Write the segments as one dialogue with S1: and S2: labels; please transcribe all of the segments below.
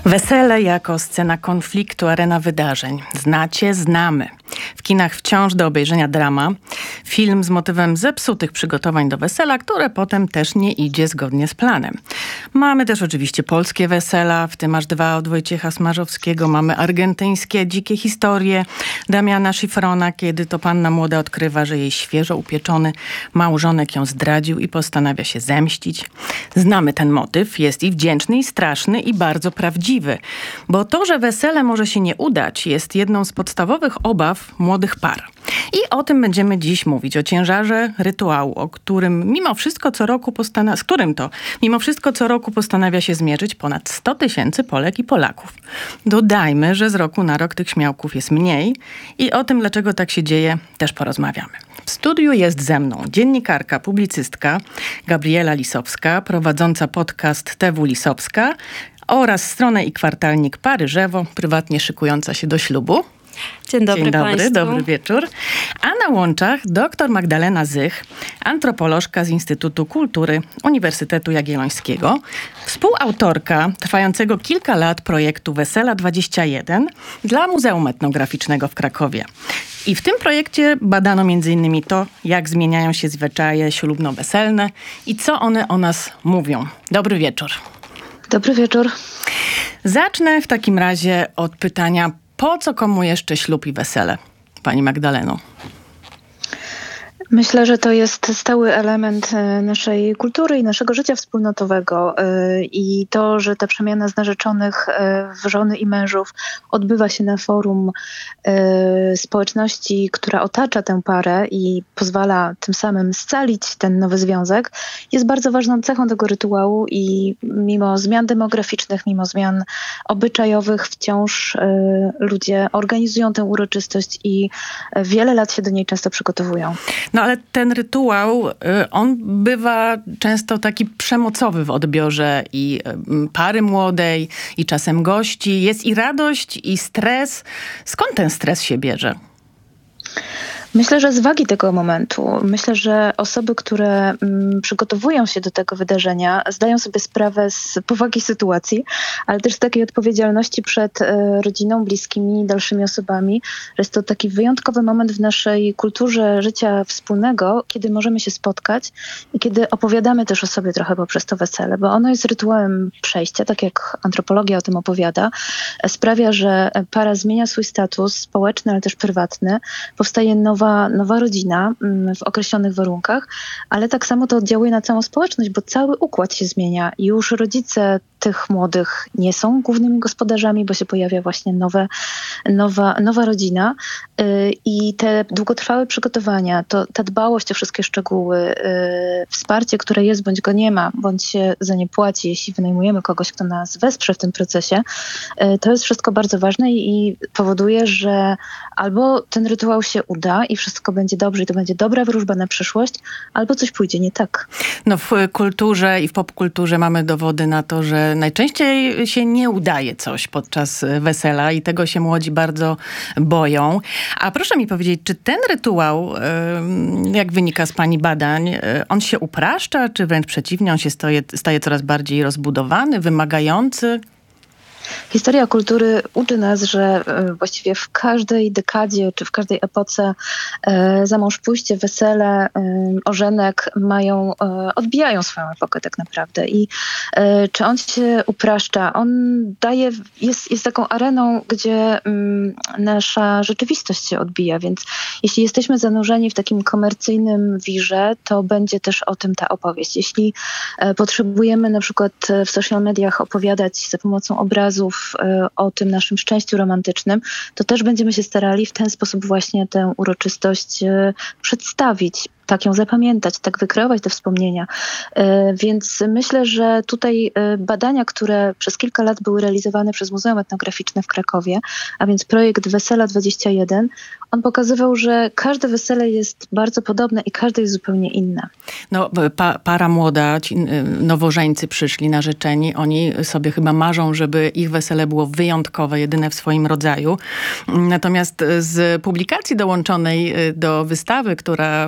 S1: Wesele jako scena konfliktu, arena wydarzeń. Znacie, znamy. W kinach wciąż do obejrzenia drama. Film z motywem zepsutych przygotowań do wesela, które potem też nie idzie zgodnie z planem. Mamy też oczywiście polskie wesela, w tym aż 2 od Wojciecha Smarzowskiego. Mamy argentyńskie dzikie historie Damiana Szifrona, kiedy to panna młoda odkrywa, że jej świeżo upieczony małżonek ją zdradził i postanawia się zemścić. Znamy ten motyw, jest i wdzięczny, i straszny, i bardzo prawdziwy. Bo to, że wesele może się nie udać, jest jedną z podstawowych obaw młodych par. I o tym będziemy dziś mówić, o ciężarze rytuału, o którym mimo wszystko co roku postanawia się zmierzyć ponad 100 000 Polek i Polaków. Dodajmy, że z roku na rok tych śmiałków jest mniej i o tym, dlaczego tak się dzieje, też porozmawiamy. W studiu jest ze mną dziennikarka, publicystka Gabriela Lisowska, prowadząca podcast TW Lisowska oraz stronę i kwartalnik Paryżewo, prywatnie szykująca się do ślubu.
S2: Dzień dobry Państwu.
S1: Dobry wieczór. A na łączach dr Magdalena Zych, antropolożka z Instytutu Kultury Uniwersytetu Jagiellońskiego, współautorka trwającego kilka lat projektu Wesela 21 dla Muzeum Etnograficznego w Krakowie. I w tym projekcie badano m.in. to, jak zmieniają się zwyczaje ślubno-weselne i co one o nas mówią. Dobry wieczór.
S2: Dobry wieczór.
S1: Zacznę w takim razie od pytania, po co komu jeszcze ślub i wesele, pani Magdaleno?
S2: Myślę, że to jest stały element naszej kultury i naszego życia wspólnotowego. I to, że ta przemiana z narzeczonych w żony i mężów odbywa się na forum społeczności, która otacza tę parę i pozwala tym samym scalić ten nowy związek, jest bardzo ważną cechą tego rytuału i mimo zmian demograficznych, mimo zmian obyczajowych wciąż ludzie organizują tę uroczystość i wiele lat się do niej często przygotowują.
S1: No ale ten rytuał, on bywa często taki przemocowy w odbiorze i pary młodej, i czasem gości. Jest i radość, i stres. Skąd ten stres się bierze?
S2: Myślę, że z wagi tego momentu. Myślę, że osoby, które przygotowują się do tego wydarzenia, zdają sobie sprawę z powagi sytuacji, ale też z takiej odpowiedzialności przed rodziną, bliskimi, dalszymi osobami. Że jest to taki wyjątkowy moment w naszej kulturze życia wspólnego, kiedy możemy się spotkać i kiedy opowiadamy też o sobie trochę poprzez to wesele, bo ono jest rytuałem przejścia, tak jak antropologia o tym opowiada. Sprawia, że para zmienia swój status społeczny, ale też prywatny. Powstaje nowa rodzina w określonych warunkach, ale tak samo to oddziałuje na całą społeczność, bo cały układ się zmienia. Już rodzice tych młodych nie są głównymi gospodarzami, bo się pojawia właśnie nowa rodzina i te długotrwałe przygotowania, ta dbałość o wszystkie szczegóły, wsparcie, które jest, bądź go nie ma, bądź się za nie płaci, jeśli wynajmujemy kogoś, kto nas wesprze w tym procesie, to jest wszystko bardzo ważne i powoduje, że albo ten rytuał się uda i wszystko będzie dobrze i to będzie dobra wróżba na przyszłość, albo coś pójdzie nie tak.
S1: No w kulturze i w popkulturze mamy dowody na to, że najczęściej się nie udaje coś podczas wesela i tego się młodzi bardzo boją. A proszę mi powiedzieć, czy ten rytuał, jak wynika z pani badań, on się upraszcza, czy wręcz przeciwnie, on się staje coraz bardziej rozbudowany, wymagający?
S2: Historia kultury uczy nas, że właściwie w każdej dekadzie czy w każdej epoce za mąż pójście, wesele, ożenek odbijają swoją epokę tak naprawdę. I czy on się upraszcza? On jest taką areną, gdzie nasza rzeczywistość się odbija, więc jeśli jesteśmy zanurzeni w takim komercyjnym wirze, to będzie też o tym ta opowieść. Jeśli potrzebujemy na przykład w social mediach opowiadać za pomocą obrazów o tym naszym szczęściu romantycznym, to też będziemy się starali w ten sposób właśnie tę uroczystość przedstawić, tak ją zapamiętać, tak wykreować te wspomnienia. Więc myślę, że tutaj badania, które przez kilka lat były realizowane przez Muzeum Etnograficzne w Krakowie, a więc projekt Wesela 21, on pokazywał, że każde wesele jest bardzo podobne i każde jest zupełnie inne.
S1: No, para młoda, ci nowożeńcy przyszli narzeczeni, oni sobie chyba marzą, żeby ich wesele było wyjątkowe, jedyne w swoim rodzaju. Natomiast z publikacji dołączonej do wystawy, która w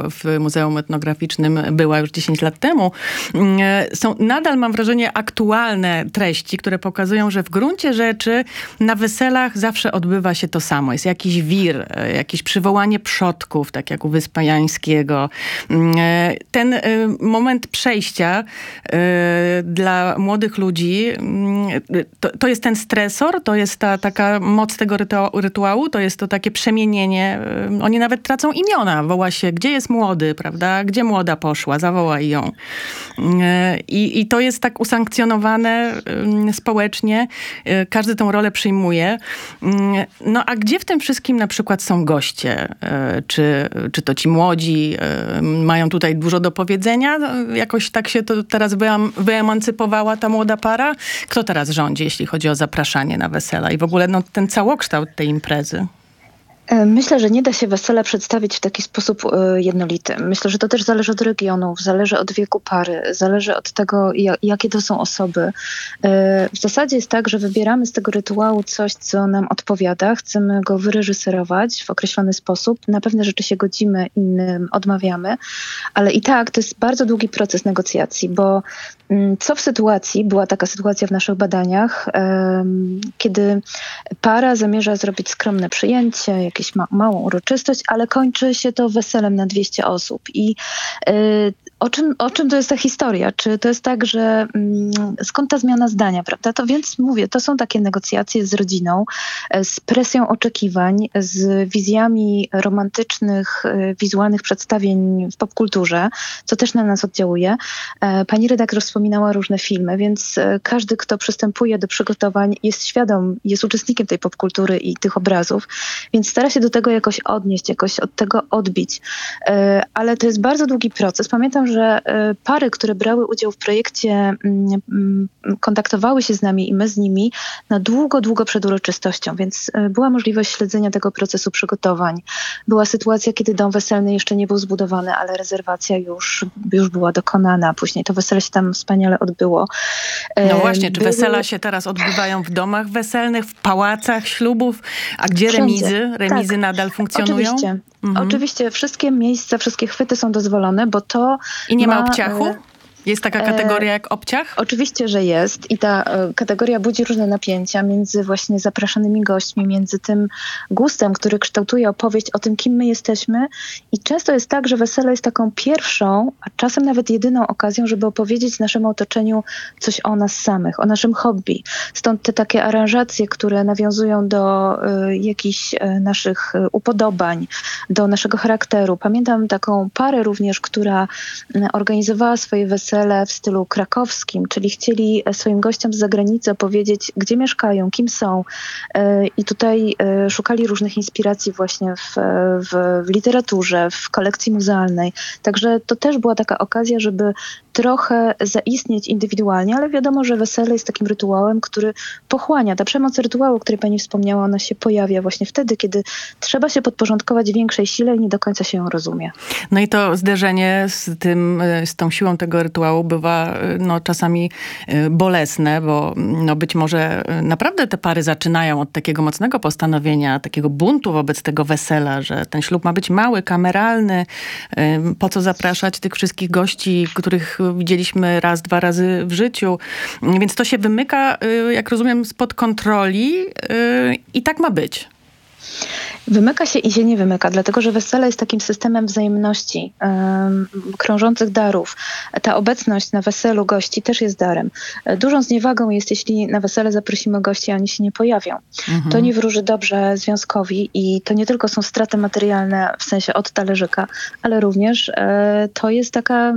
S1: Muzeum Etnograficznym była już 10 lat temu, są nadal, mam wrażenie, aktualne treści, które pokazują, że w gruncie rzeczy na weselach zawsze odbywa się to samo. Jest jakiś wir, jakieś przywołanie przodków, tak jak u Wyspiańskiego. Ten moment przejścia dla młodych ludzi, to jest ten stresor, to jest ta taka moc tego rytuału, to jest to takie przemienienie. Oni nawet tracą imiona. Woła się, gdzie jest młody, prawda? Gdzie młoda poszła? Zawołaj ją. I to jest tak usankcjonowane społecznie. Każdy tę rolę przyjmuje. No a gdzie w tym wszystkim na przykład są goście? Czy to ci młodzi mają tutaj dużo do powiedzenia? Jakoś tak się to teraz wyemancypowała ta młoda para? Kto teraz rządzi, jeśli chodzi o zapraszanie na wesela i w ogóle ten całokształt tej imprezy?
S2: Myślę, że nie da się wesela przedstawić w taki sposób jednolity. Myślę, że to też zależy od regionów, zależy od wieku pary, zależy od tego, jakie to są osoby. W zasadzie jest tak, że wybieramy z tego rytuału coś, co nam odpowiada, chcemy go wyreżyserować w określony sposób. Na pewne rzeczy się godzimy, innym odmawiamy, ale i tak to jest bardzo długi proces negocjacji, bo co w sytuacji, była taka sytuacja w naszych badaniach, kiedy para zamierza zrobić skromne przyjęcie, jakąś małą uroczystość, ale kończy się to weselem na 200 osób. I o czym to jest ta historia? Czy to jest tak, że skąd ta zmiana zdania, prawda? To więc mówię, to są takie negocjacje z rodziną, z presją oczekiwań, z wizjami romantycznych, wizualnych przedstawień w popkulturze, co też na nas oddziałuje. Pani redaktor wspominała różne filmy, więc każdy, kto przystępuje do przygotowań, jest świadom, jest uczestnikiem tej popkultury i tych obrazów, więc stara się do tego jakoś odnieść, jakoś od tego odbić. Ale to jest bardzo długi proces. Pamiętam, że pary, które brały udział w projekcie, kontaktowały się z nami i my z nimi na długo, długo przed uroczystością, więc była możliwość śledzenia tego procesu przygotowań. Była sytuacja, kiedy dom weselny jeszcze nie był zbudowany, ale rezerwacja już była dokonana. Później to wesele się tam wspaniale odbyło.
S1: No właśnie, czy wesela się teraz odbywają w domach weselnych, w pałacach ślubów, a gdzie remizy? Remizy tak, nadal funkcjonują?
S2: Oczywiście. Oczywiście wszystkie miejsca, wszystkie chwyty są dozwolone, bo to
S1: I nie ma obciachu? Jest taka kategoria jak obciach?
S2: Oczywiście, że jest i ta kategoria budzi różne napięcia między właśnie zapraszanymi gośćmi, między tym gustem, który kształtuje opowieść o tym, kim my jesteśmy. I często jest tak, że wesele jest taką pierwszą, a czasem nawet jedyną okazją, żeby opowiedzieć naszemu otoczeniu coś o nas samych, o naszym hobby. Stąd te takie aranżacje, które nawiązują do jakichś naszych upodobań, do naszego charakteru. Pamiętam taką parę również, która organizowała swoje wesele w stylu krakowskim, czyli chcieli swoim gościom z zagranicy opowiedzieć, gdzie mieszkają, kim są. I tutaj szukali różnych inspiracji właśnie w literaturze, w kolekcji muzealnej. Także to też była taka okazja, żeby trochę zaistnieć indywidualnie, ale wiadomo, że wesele jest takim rytuałem, który pochłania. Ta przemoc rytuału, o której pani wspomniała, ona się pojawia właśnie wtedy, kiedy trzeba się podporządkować większej sile i nie do końca się ją rozumie.
S1: No i to zderzenie z tą siłą tego rytuału bywa czasami bolesne, bo być może naprawdę te pary zaczynają od takiego mocnego postanowienia, takiego buntu wobec tego wesela, że ten ślub ma być mały, kameralny. Po co zapraszać tych wszystkich gości, których widzieliśmy raz, 2 razy w życiu. Więc to się wymyka, jak rozumiem, spod kontroli i tak ma być.
S2: Wymyka się i się nie wymyka, dlatego że wesele jest takim systemem wzajemności, krążących darów. Ta obecność na weselu gości też jest darem. Dużą zniewagą jest, jeśli na wesele zaprosimy gości, a oni się nie pojawią. To nie wróży dobrze związkowi i to nie tylko są straty materialne w sensie od talerzyka, ale również to jest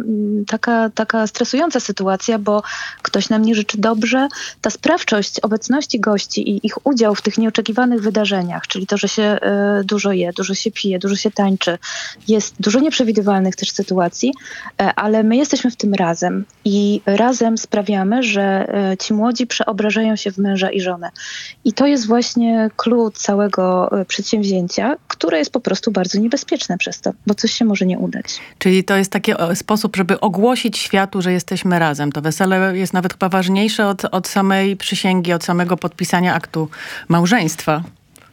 S2: taka stresująca sytuacja, bo ktoś nam nie życzy dobrze. Ta sprawczość obecności gości i ich udział w tych nieoczekiwanych wydarzeniach, czyli to, że się dużo je, dużo się pije, dużo się tańczy. Jest dużo nieprzewidywalnych też sytuacji, ale my jesteśmy w tym razem i razem sprawiamy, że ci młodzi przeobrażają się w męża i żonę. I to jest właśnie clou całego przedsięwzięcia, które jest po prostu bardzo niebezpieczne przez to, bo coś się może nie udać.
S1: Czyli to jest taki sposób, żeby ogłosić światu, że jesteśmy razem. To wesele jest nawet chyba ważniejsze od samej przysięgi, od samego podpisania aktu małżeństwa.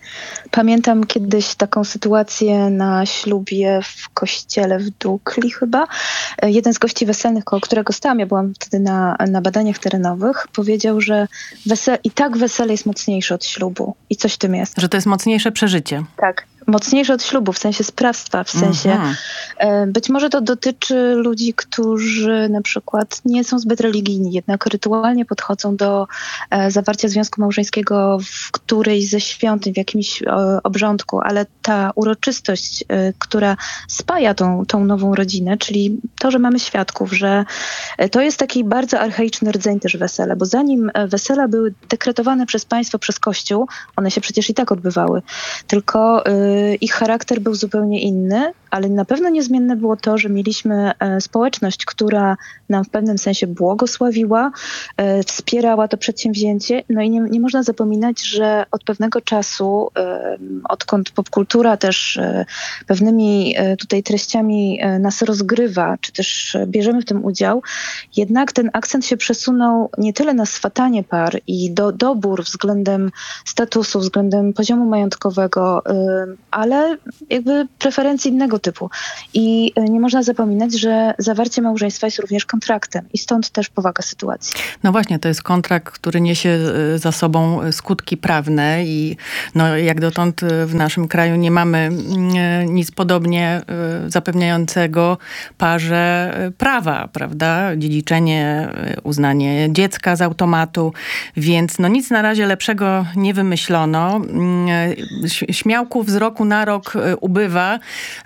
S2: Pamiętam kiedyś taką sytuację na ślubie w kościele w Dukli chyba. Jeden z gości weselnych, koło którego stałam, ja byłam wtedy na badaniach terenowych, powiedział, że i tak wesele jest mocniejsze od ślubu. I coś w tym jest.
S1: Że to jest mocniejsze przeżycie.
S2: Tak. Mocniejsze od ślubu, w sensie sprawstwa, w sensie być może to dotyczy ludzi, którzy na przykład nie są zbyt religijni, jednak rytualnie podchodzą do zawarcia związku małżeńskiego w którejś ze świątyń, w jakimś obrządku, ale ta uroczystość, która spaja tą nową rodzinę, czyli to, że mamy świadków, że to jest taki bardzo archaiczny rdzeń też wesela, bo zanim wesela były dekretowane przez państwo, przez Kościół, one się przecież i tak odbywały, tylko ich charakter był zupełnie inny, ale na pewno niezmienne było to, że mieliśmy społeczność, która nam w pewnym sensie błogosławiła, wspierała to przedsięwzięcie. No i nie można zapominać, że od pewnego czasu, odkąd popkultura też pewnymi tutaj treściami nas rozgrywa, czy też bierzemy w tym udział, jednak ten akcent się przesunął nie tyle na swatanie par i dobór względem statusu, względem poziomu majątkowego, ale jakby preferencji innego typu. I nie można zapominać, że zawarcie małżeństwa jest również kontraktem i stąd też powaga sytuacji.
S1: No właśnie, to jest kontrakt, który niesie za sobą skutki prawne i no, jak dotąd w naszym kraju nie mamy nic podobnie zapewniającego parze prawa, prawda? Dziedziczenie, uznanie dziecka z automatu, więc no nic na razie lepszego nie wymyślono. Śmiałków z roku na rok ubywa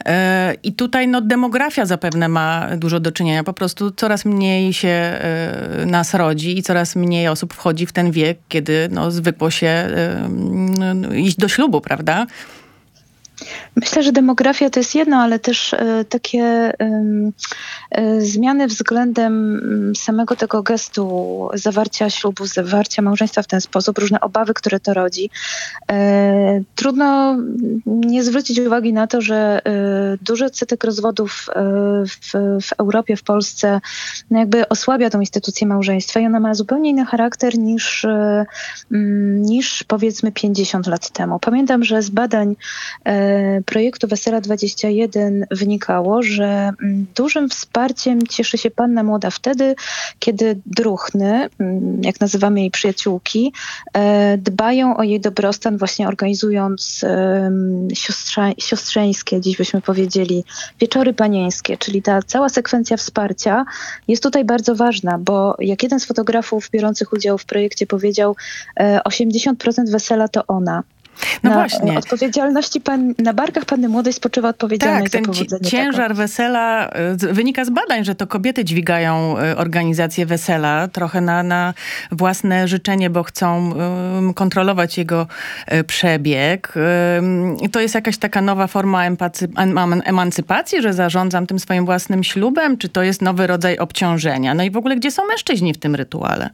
S1: i tutaj no, demografia zapewne ma dużo do czynienia. Po prostu coraz mniej się nas rodzi i coraz mniej osób wchodzi w ten wiek, kiedy no, zwykło się iść do ślubu, prawda?
S2: Myślę, że demografia to jest jedno, ale też takie zmiany względem samego tego gestu zawarcia ślubu, zawarcia małżeństwa w ten sposób, różne obawy, które to rodzi. Trudno nie zwrócić uwagi na to, że duży odsetek rozwodów w Europie, w Polsce no jakby osłabia tą instytucję małżeństwa i ona ma zupełnie inny charakter niż powiedzmy 50 lat temu. Pamiętam, że z badań projektu Wesela 21 wynikało, że dużym wsparciem cieszy się panna młoda wtedy, kiedy druhny, jak nazywamy jej przyjaciółki, dbają o jej dobrostan właśnie organizując siostrzeńskie, dziś byśmy powiedzieli, wieczory panieńskie, czyli ta cała sekwencja wsparcia jest tutaj bardzo ważna, bo jak jeden z fotografów biorących udział w projekcie powiedział, 80% wesela to ona.
S1: No właśnie.
S2: Odpowiedzialności na barkach panny młodej spoczywa odpowiedzialność za powodzenie
S1: ciężar
S2: tego.
S1: wesela wynika z badań, że to kobiety dźwigają organizację wesela trochę na własne życzenie, bo chcą kontrolować jego przebieg. To jest jakaś taka nowa forma emancypacji, że zarządzam tym swoim własnym ślubem? Czy to jest nowy rodzaj obciążenia? No i w ogóle gdzie są mężczyźni w tym rytuale?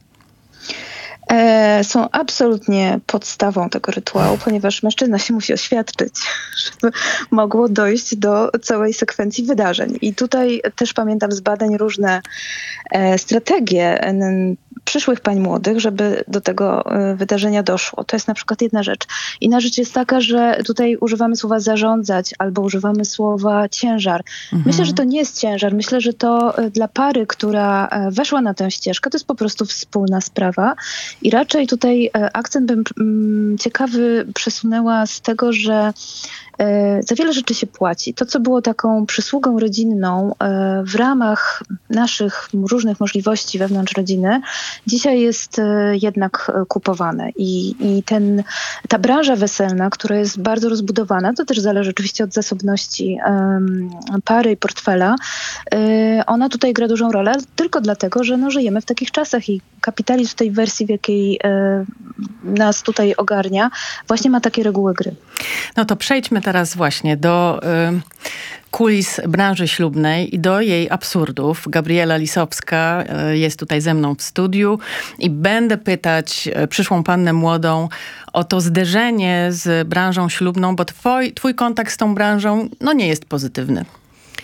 S2: Są absolutnie podstawą tego rytuału, ponieważ mężczyzna się musi oświadczyć, żeby mogło dojść do całej sekwencji wydarzeń. I tutaj też pamiętam z badań różne strategie przyszłych pań młodych, żeby do tego wydarzenia doszło. To jest na przykład jedna rzecz. Inna rzecz jest taka, że tutaj używamy słowa zarządzać albo używamy słowa ciężar. Myślę, że to nie jest ciężar. Myślę, że to dla pary, która weszła na tę ścieżkę, to jest po prostu wspólna sprawa. I raczej tutaj akcent bym ciekawy przesunęła z tego, że za wiele rzeczy się płaci. To, co było taką przysługą rodzinną w ramach naszych różnych możliwości wewnątrz rodziny, dzisiaj jest jednak kupowane. I ta branża weselna, która jest bardzo rozbudowana, to też zależy oczywiście od zasobności pary i portfela, ona tutaj gra dużą rolę, tylko dlatego, że no, żyjemy w takich czasach i kapitalizm w tej wersji, w jakiej nas tutaj ogarnia, właśnie ma takie reguły gry.
S1: No to przejdźmy teraz właśnie do kulis branży ślubnej i do jej absurdów. Gabriela Lisowska jest tutaj ze mną w studiu i będę pytać przyszłą pannę młodą o to zderzenie z branżą ślubną, bo twój kontakt z tą branżą no nie jest pozytywny.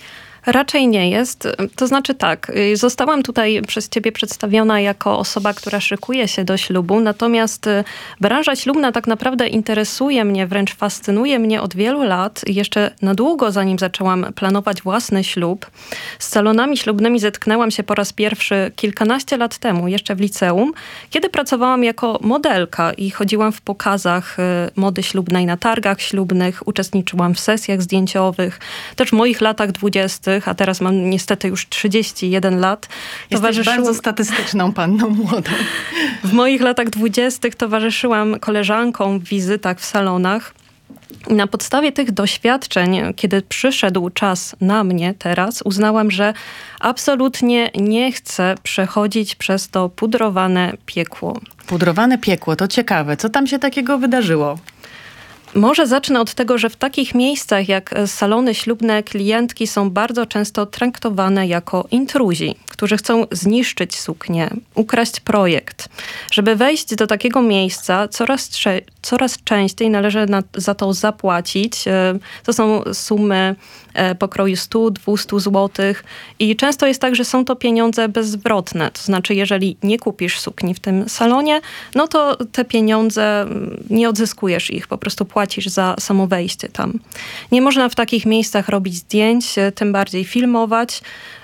S3: Raczej nie jest. To znaczy tak, zostałam tutaj przez ciebie przedstawiona jako osoba, która szykuje się do ślubu, natomiast branża ślubna tak naprawdę interesuje mnie, wręcz fascynuje mnie od wielu lat. Jeszcze na długo, zanim zaczęłam planować własny ślub. Z salonami ślubnymi zetknęłam się po raz pierwszy kilkanaście lat temu, jeszcze w liceum, kiedy pracowałam jako modelka i chodziłam w pokazach mody ślubnej na targach ślubnych, uczestniczyłam w sesjach zdjęciowych, też w moich latach 20, a teraz mam niestety już 31 lat.
S1: Jesteś bardzo statystyczną panną młodą.
S3: W moich latach 20 towarzyszyłam koleżankom w wizytach w salonach. I na podstawie tych doświadczeń, kiedy przyszedł czas na mnie teraz, uznałam, że absolutnie nie chcę przechodzić przez to pudrowane piekło.
S1: Pudrowane piekło, to ciekawe. Co tam się takiego wydarzyło?
S3: Może zacznę od tego, że w takich miejscach jak salony ślubne klientki są bardzo często traktowane jako intruzi, którzy chcą zniszczyć suknię, ukraść projekt. Żeby wejść do takiego miejsca, coraz częściej należy za to zapłacić. To są sumy pokroju 100-200 złotych i często jest tak, że są to pieniądze bezzwrotne. To znaczy, jeżeli nie kupisz sukni w tym salonie, no to te pieniądze nie odzyskujesz ich, po prostu płacisz za samo wejście tam. Nie można w takich miejscach robić zdjęć, tym bardziej filmować.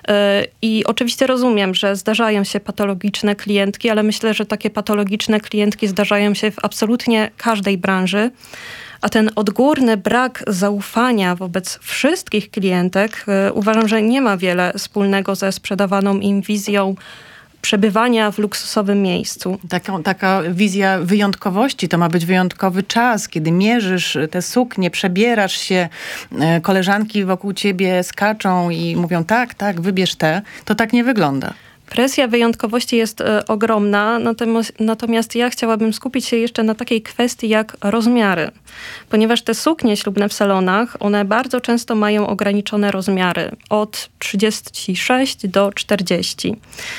S3: I oczywiście rozumiem, że zdarzają się patologiczne klientki, ale myślę, że takie patologiczne klientki zdarzają się w absolutnie każdej branży. A ten odgórny brak zaufania wobec wszystkich klientek uważam, że nie ma wiele wspólnego ze sprzedawaną im wizją przebywania w luksusowym miejscu.
S1: Taka wizja wyjątkowości, to ma być wyjątkowy czas, kiedy mierzysz te suknie, przebierasz się, koleżanki wokół ciebie skaczą i mówią tak, wybierz te. To tak nie wygląda.
S3: Presja wyjątkowości jest ogromna, natomiast ja chciałabym skupić się jeszcze na takiej kwestii jak rozmiary. Ponieważ te suknie ślubne w salonach, one bardzo często mają ograniczone rozmiary od 36 do 40.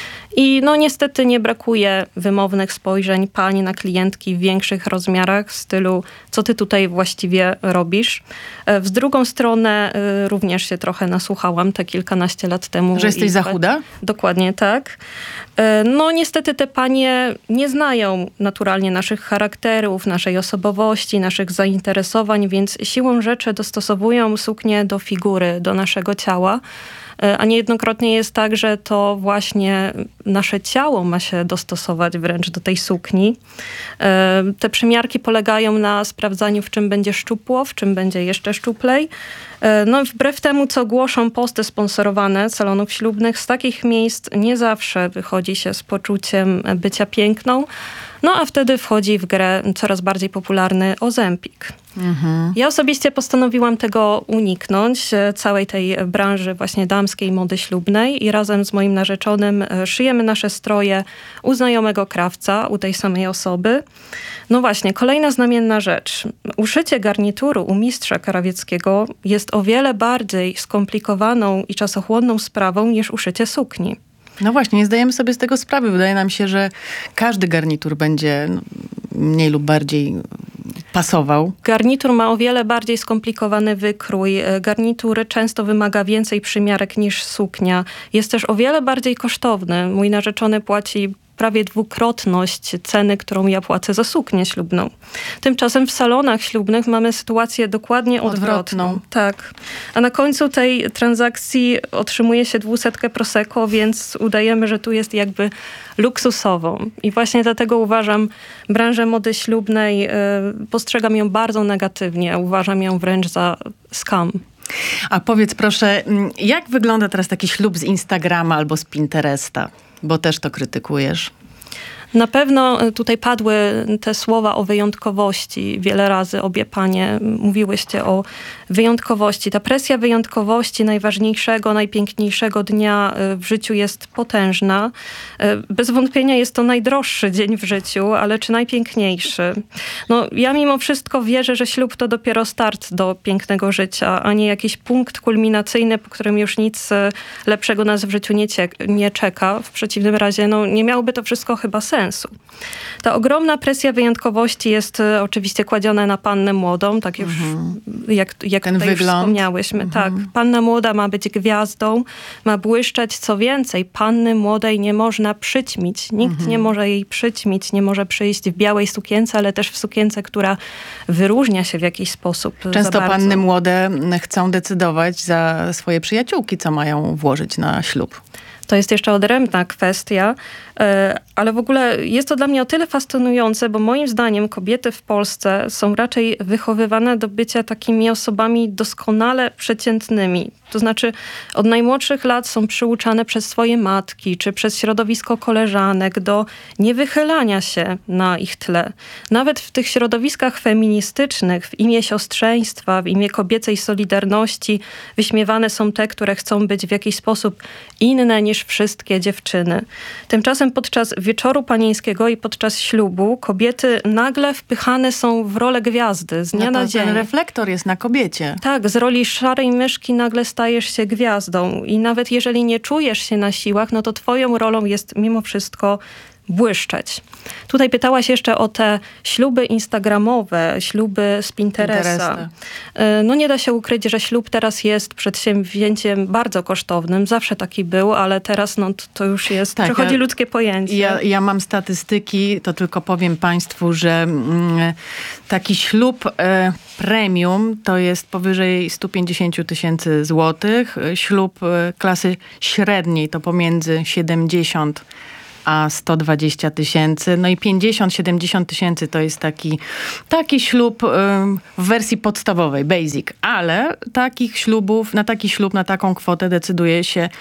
S3: I niestety nie brakuje wymownych spojrzeń pań na klientki w większych rozmiarach w stylu, co ty tutaj właściwie robisz. Z drugą stronę również się trochę nasłuchałam te kilkanaście lat temu.
S1: Że jesteś za chuda?
S3: Dokładnie tak. Niestety te panie nie znają naturalnie naszych charakterów, naszej osobowości, naszych zainteresowań, więc siłą rzeczy dostosowują suknię do figury, do naszego ciała. A niejednokrotnie jest tak, że to właśnie nasze ciało ma się dostosować wręcz do tej sukni. Te przymiarki polegają na sprawdzaniu, w czym będzie szczupło, w czym będzie jeszcze szczuplej. Wbrew temu, co głoszą posty sponsorowane salonów ślubnych, z takich miejsc nie zawsze wychodzi się z poczuciem bycia piękną. A wtedy wchodzi w grę coraz bardziej popularny Ozempik. Ja osobiście postanowiłam tego uniknąć, całej tej branży właśnie damskiej mody ślubnej i razem z moim narzeczonym szyjemy nasze stroje u znajomego krawca, u tej samej osoby. Właśnie, kolejna znamienna rzecz. Uszycie garnituru u mistrza karawieckiego jest o wiele bardziej skomplikowaną i czasochłonną sprawą niż uszycie sukni.
S1: No właśnie, nie zdajemy sobie z tego sprawy. Wydaje nam się, że każdy garnitur będzie mniej lub bardziej pasował.
S3: Garnitur ma o wiele bardziej skomplikowany wykrój. Garnitur często wymaga więcej przymiarek niż suknia. Jest też o wiele bardziej kosztowny. Mój narzeczony płaci prawie dwukrotność ceny, którą ja płacę za suknię ślubną. Tymczasem w salonach ślubnych mamy sytuację dokładnie odwrotną. Tak. A na końcu tej transakcji otrzymuje się 200 prosecco, więc udajemy, że tu jest jakby luksusową. I właśnie dlatego uważam branżę mody ślubnej, postrzegam ją bardzo negatywnie. Uważam ją wręcz za scam.
S1: A powiedz proszę, jak wygląda teraz taki ślub z Instagrama albo z Pinteresta? Bo też to krytykujesz.
S3: Na pewno tutaj padły te słowa o wyjątkowości. Wiele razy obie panie mówiłyście o wyjątkowości. Ta presja wyjątkowości najważniejszego, najpiękniejszego dnia w życiu jest potężna. Bez wątpienia jest to najdroższy dzień w życiu, ale czy najpiękniejszy? Ja mimo wszystko wierzę, że ślub to dopiero start do pięknego życia, a nie jakiś punkt kulminacyjny, po którym już nic lepszego nas w życiu nie czeka. W przeciwnym razie nie miałoby to wszystko chyba sensu. sensu. Ta ogromna presja wyjątkowości jest oczywiście kładziona na pannę młodą, tak już jak
S1: ten
S3: tutaj
S1: wygląd.
S3: już wspomniałyśmy. Tak, panna młoda ma być gwiazdą, ma błyszczeć. Co więcej, panny młodej nie można przyćmić. Nikt nie może jej przyćmić, nie może przyjść w białej sukience, ale też w sukience, która wyróżnia się w jakiś sposób.
S1: Często panny młode chcą decydować za swoje przyjaciółki, co mają włożyć na ślub.
S3: To jest jeszcze odrębna kwestia, ale w ogóle jest to dla mnie o tyle fascynujące, bo moim zdaniem kobiety w Polsce są raczej wychowywane do bycia takimi osobami doskonale przeciętnymi. To znaczy od najmłodszych lat są przyuczane przez swoje matki czy przez środowisko koleżanek do niewychylania się na ich tle. Nawet w tych środowiskach feministycznych w imię siostrzeństwa, w imię kobiecej solidarności wyśmiewane są te, które chcą być w jakiś sposób inne niż wszystkie dziewczyny. Tymczasem podczas wieczoru panieńskiego i podczas ślubu kobiety nagle wpychane są w rolę gwiazdy z dnia na dzień.
S1: Ten reflektor jest na kobiecie.
S3: Tak, z roli szarej myszki nagle stajesz się gwiazdą i nawet jeżeli nie czujesz się na siłach, no to twoją rolą jest mimo wszystko błyszczeć. Tutaj pytałaś jeszcze o te śluby instagramowe, śluby z Pinteresta. No nie da się ukryć, że ślub teraz jest przedsięwzięciem bardzo kosztownym. Zawsze taki był, ale teraz no, to już jest, przechodzi ludzkie pojęcie.
S1: Ja mam statystyki, to tylko powiem państwu, że taki ślub premium to jest powyżej 150 000 złotych. Ślub klasy średniej to pomiędzy 70 a 120 000. No i 50-70 000 to jest taki ślub w wersji podstawowej, basic. Ale na taki ślub, na taką kwotę decyduje się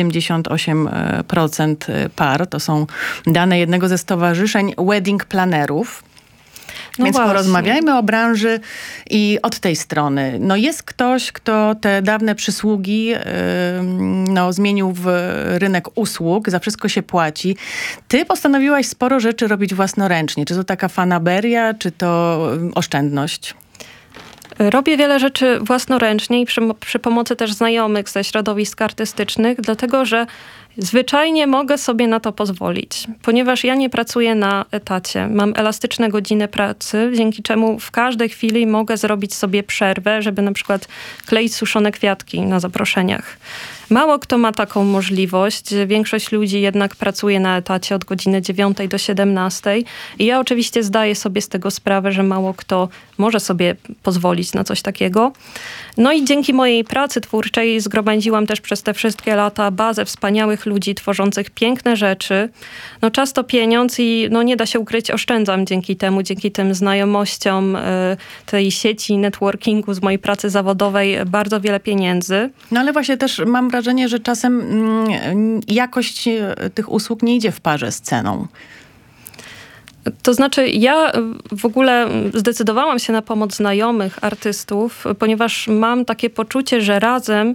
S1: 78% par. To są dane jednego ze stowarzyszeń wedding planerów. No więc właśnie. Porozmawiajmy o branży i od tej strony. No jest ktoś, kto te dawne przysługi zmienił w rynek usług, za wszystko się płaci. Ty postanowiłaś sporo rzeczy robić własnoręcznie. Czy to taka fanaberia, czy to oszczędność?
S3: Robię wiele rzeczy własnoręcznie i przy pomocy też znajomych ze środowisk artystycznych, dlatego że zwyczajnie mogę sobie na to pozwolić, ponieważ ja nie pracuję na etacie. Mam elastyczne godziny pracy, dzięki czemu w każdej chwili mogę zrobić sobie przerwę, żeby na przykład kleić suszone kwiatki na zaproszeniach. Mało kto ma taką możliwość. Większość ludzi jednak pracuje na etacie od godziny 9 do 17. I ja oczywiście zdaję sobie z tego sprawę, że mało kto może sobie pozwolić na coś takiego. No i dzięki mojej pracy twórczej zgromadziłam też przez te wszystkie lata bazę wspaniałych ludzi tworzących piękne rzeczy. No czas to pieniądz i no nie da się ukryć, oszczędzam dzięki tym znajomościom, tej sieci networkingu z mojej pracy zawodowej bardzo wiele pieniędzy.
S1: No ale właśnie też mam wrażenie, że czasem jakość tych usług nie idzie w parze z ceną.
S3: To znaczy ja w ogóle zdecydowałam się na pomoc znajomych artystów, ponieważ mam takie poczucie, że razem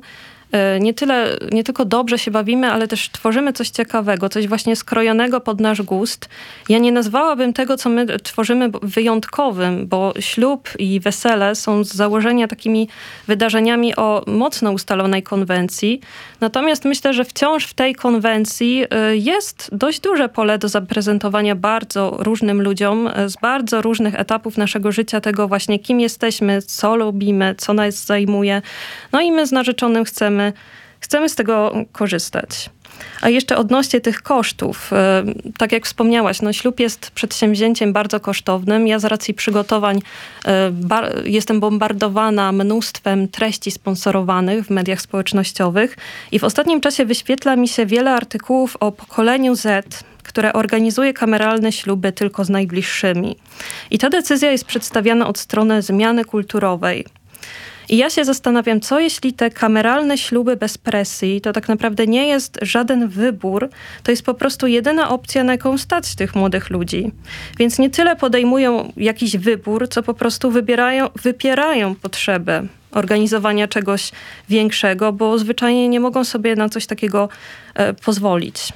S3: nie tylko dobrze się bawimy, ale też tworzymy coś ciekawego, coś właśnie skrojonego pod nasz gust. Ja nie nazwałabym tego, co my tworzymy, wyjątkowym, bo ślub i wesele są z założenia takimi wydarzeniami o mocno ustalonej konwencji. Natomiast myślę, że wciąż w tej konwencji jest dość duże pole do zaprezentowania bardzo różnym ludziom z bardzo różnych etapów naszego życia, tego właśnie kim jesteśmy, co lubimy, co nas zajmuje. No i my z narzeczonym chcemy z tego korzystać. A jeszcze odnośnie tych kosztów, tak jak wspomniałaś, no ślub jest przedsięwzięciem bardzo kosztownym. Ja z racji przygotowań jestem bombardowana mnóstwem treści sponsorowanych w mediach społecznościowych i w ostatnim czasie wyświetla mi się wiele artykułów o pokoleniu Z, które organizuje kameralne śluby tylko z najbliższymi. I ta decyzja jest przedstawiana od strony zmiany kulturowej. I ja się zastanawiam, co jeśli te kameralne śluby bez presji to tak naprawdę nie jest żaden wybór, to jest po prostu jedyna opcja, na jaką stać tych młodych ludzi. Więc nie tyle podejmują jakiś wybór, co po prostu wypierają potrzebę organizowania czegoś większego, bo zwyczajnie nie mogą sobie na coś takiego pozwolić.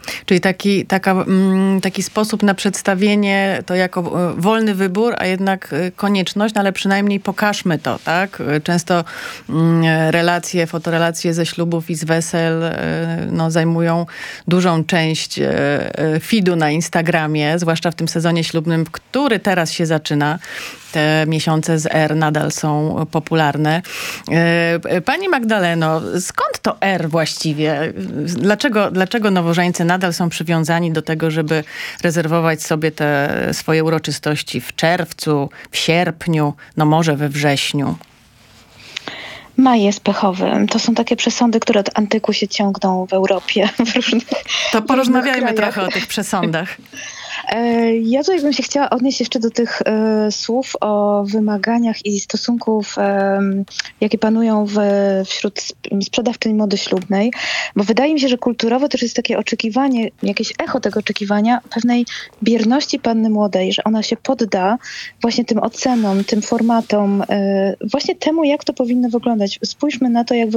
S1: Czyli taki sposób na przedstawienie to jako wolny wybór, a jednak konieczność, no ale przynajmniej pokażmy to, tak? Często fotorelacje ze ślubów i z wesel zajmują dużą część feedu na Instagramie, zwłaszcza w tym sezonie ślubnym, który teraz się zaczyna. Te miesiące z R nadal są popularne. Pani Magdaleno, skąd to R właściwie? Dlaczego nowożeńcy nadal są przywiązani do tego, żeby rezerwować sobie te swoje uroczystości w czerwcu, w sierpniu, no może we wrześniu?
S2: Maj jest pechowy. To są takie przesądy, które od antyku się ciągną w Europie.
S1: To porozmawiajmy trochę o tych przesądach.
S2: Ja tutaj bym się chciała odnieść jeszcze do tych słów o wymaganiach i stosunków, jakie panują wśród sprzedawczyń mody ślubnej, bo wydaje mi się, że kulturowo też jest takie oczekiwanie, jakieś echo tego oczekiwania pewnej bierności panny młodej, że ona się podda właśnie tym ocenom, tym formatom, właśnie temu, jak to powinno wyglądać. Spójrzmy na to, jak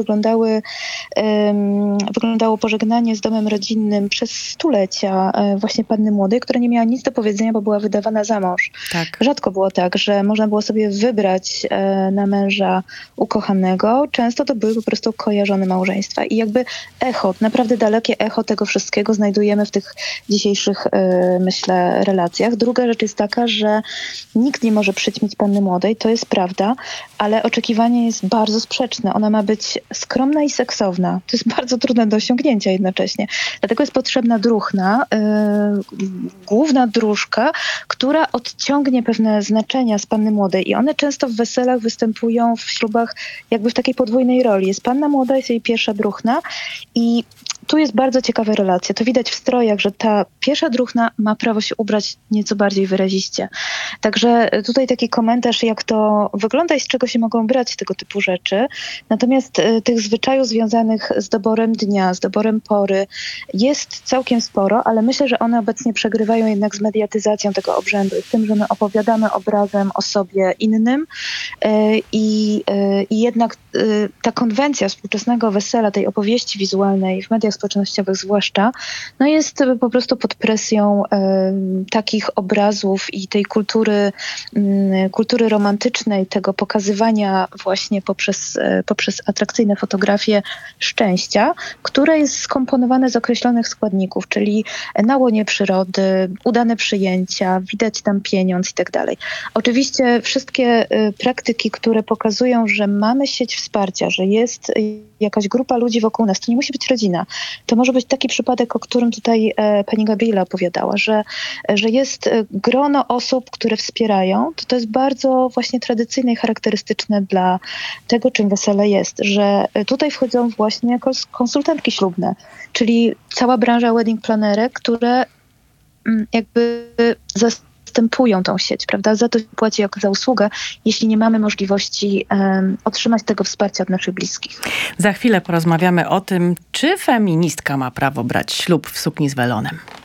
S2: wyglądało pożegnanie z domem rodzinnym przez stulecia właśnie panny młodej, która nie miała nic do powiedzenia, bo była wydawana za mąż. Tak. Rzadko było tak, że można było sobie wybrać na męża ukochanego. Często to były po prostu kojarzone małżeństwa. I jakby echo, naprawdę dalekie echo tego wszystkiego znajdujemy w tych dzisiejszych, myślę, relacjach. Druga rzecz jest taka, że nikt nie może przyćmić panny młodej, to jest prawda, ale oczekiwanie jest bardzo sprzeczne. Ona ma być skromna i seksowna. To jest bardzo trudne do osiągnięcia jednocześnie. Dlatego jest potrzebna druhna, główna dróżka, która odciągnie pewne znaczenia z panny młodej i one często w weselach występują, w ślubach jakby w takiej podwójnej roli. Jest panna młoda, jest jej pierwsza druhna i tu jest bardzo ciekawa relacja. To widać w strojach, że ta pierwsza druhna ma prawo się ubrać nieco bardziej wyraziście. Także tutaj taki komentarz, jak to wygląda i z czego się mogą brać tego typu rzeczy. Natomiast tych zwyczajów związanych z doborem dnia, z doborem pory jest całkiem sporo, ale myślę, że one obecnie przegrywają jednak z mediatyzacją tego obrzędu i z tym, że my opowiadamy obrazem o sobie innym i jednak ta konwencja współczesnego wesela, tej opowieści wizualnej w mediach społecznościowych zwłaszcza, no jest po prostu pod presją takich obrazów i tej kultury romantycznej, tego pokazywania właśnie poprzez atrakcyjne fotografie szczęścia, które jest skomponowane z określonych składników, czyli na łonie przyrody, udane przyjęcia, widać tam pieniądz i tak dalej. Oczywiście wszystkie praktyki, które pokazują, że mamy sieć wsparcia, że jest jakaś grupa ludzi wokół nas, to nie musi być rodzina. To może być taki przypadek, o którym tutaj pani Gabriela opowiadała, że jest grono osób, które wspierają. To jest bardzo właśnie tradycyjne i charakterystyczne dla tego, czym wesele jest, że tutaj wchodzą właśnie konsultantki ślubne, czyli cała branża wedding planerek, które jakby zastępują tą sieć, prawda? Za to płaci jak za usługę, jeśli nie mamy możliwości otrzymać tego wsparcia od naszych bliskich.
S1: Za chwilę porozmawiamy o tym, czy feministka ma prawo brać ślub w sukni z welonem.